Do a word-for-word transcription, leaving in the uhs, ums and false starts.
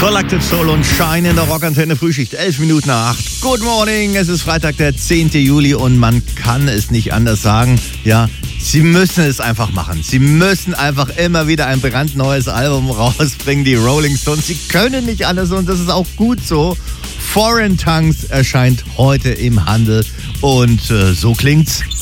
Collective Soul und Shine in der Rockantenne Frühschicht. Elf Minuten nach acht. Good morning. Es ist Freitag, der zehnte Juli und man kann es nicht anders sagen. Ja, sie müssen es einfach machen. Sie müssen einfach immer wieder ein brandneues Album rausbringen, die Rolling Stones. Sie können nicht anders und das ist auch gut so. Foreign Tongues erscheint heute im Handel und äh, so klingt's.